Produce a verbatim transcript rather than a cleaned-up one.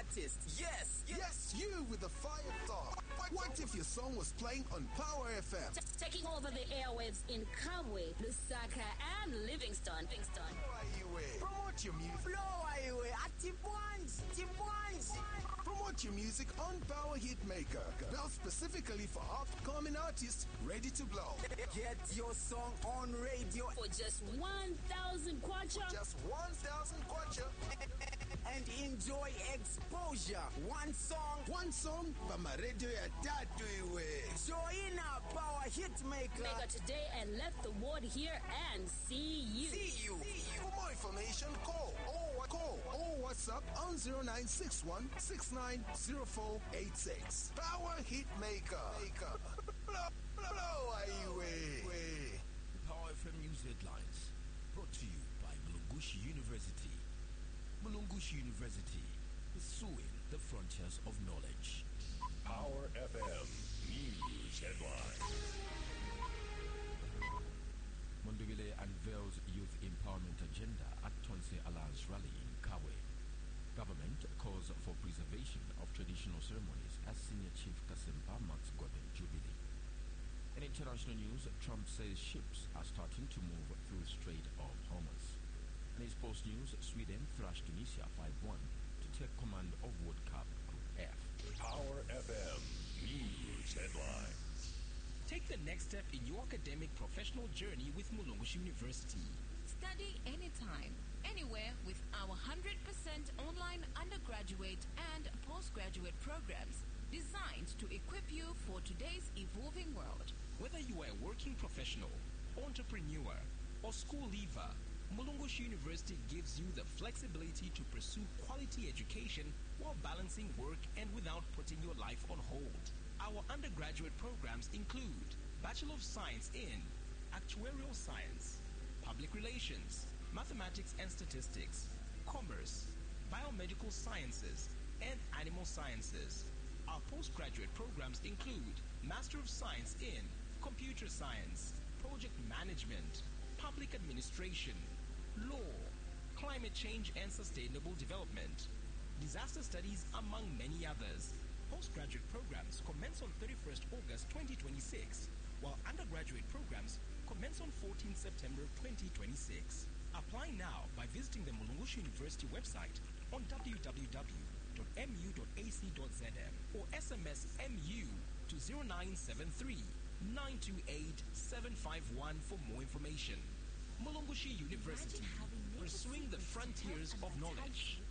artist. Yes, yes, you with the fire thought. What, what if your song was playing on Power F M? T- taking over the airwaves in Kabwe, Lusaka, and Livingston. Livingston. Promote your music. Promote your music on Power Hitmaker, built specifically for upcoming artists ready to blow. Get your song on radio for just one thousand kwacha. Just one thousand kwacha. And enjoy exposure. One song. One song from my radio ya tatu iwe. Join our Power Hitmaker. Maker today and let the world hear and see you. See you. See you. For more information, call or call or WhatsApp on zero nine six one six nine zero four eight six. Power Hitmaker. Maker. blow, blow away. Power F M News Headlines brought to you by Mulungushi University. Mulungushi University, pursuing the frontiers of knowledge. Power F M News Headlines. Mondogile unveils youth empowerment agenda at Tonse Alliance rally in Kawe. Government calls for preservation of traditional ceremonies as Senior Chief Kasimba marks Golden Jubilee. In international news, Trump says ships are starting to move through Strait of Hormuz. In his post news, Sweden thrashed Tunisia five one to take command of World Cup Group F. Power F M News Headlines. Take the next step in your academic professional journey with Mulungushi University. Study anytime, anywhere with our one hundred percent online undergraduate and postgraduate programs designed to equip you for today's evolving world. Whether you are a working professional, entrepreneur, or school leaver, Mulungushi University gives you the flexibility to pursue quality education while balancing work and without putting your life on hold. Our undergraduate programs include Bachelor of Science in Actuarial Science, Public Relations, Mathematics and Statistics, Commerce, Biomedical Sciences, and Animal Sciences. Our postgraduate programs include Master of Science in Computer Science, Project Management, Public Administration, Law, Climate Change and Sustainable Development, Disaster Studies, among many others. Postgraduate programs commence on thirty-first August twenty twenty-six, while undergraduate programs commence on fourteenth September twenty twenty-six. Apply now by visiting the Mulungushi University website on w w w dot m u dot a c dot z m or S M S M U to zero nine seven three nine two eight seven five one for more information. Mulungushi University, pursuing the frontiers of knowledge.